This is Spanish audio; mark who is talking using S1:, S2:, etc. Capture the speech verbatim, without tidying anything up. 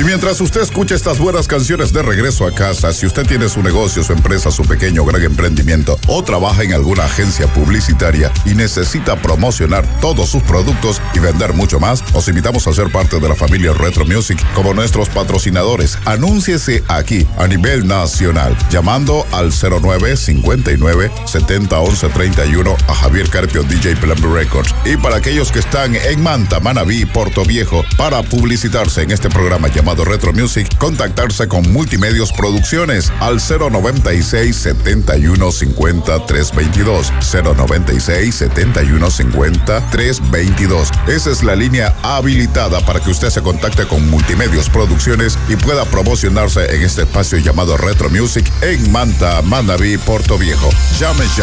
S1: Y mientras usted escucha estas buenas canciones de regreso a casa, si usted tiene su negocio, su empresa, su pequeño o gran emprendimiento o trabaja en alguna agencia publicitaria y necesita promocionar todos sus productos y vender mucho más, os invitamos a ser parte de la familia Retro Music como nuestros patrocinadores. Anúnciese aquí a nivel nacional llamando al cero nueve cincuenta y nueve setenta once treinta y uno a Javier Carpio D J Plan Records. Y para aquellos que están en Manta, Manabí, Puerto Viejo, para publicitarse en este programa llamado Retro Music, contactarse con Multimedios Producciones al cero noventa y seis setenta y uno cincuenta tres veintidós, cero noventa y seis setenta y uno cincuenta tres veintidós. Esa es la línea habilitada para que usted se contacte con Multimedios Producciones y pueda promocionarse en este espacio llamado Retro Music en Manta, Manabí, Puerto Viejo. Llame ya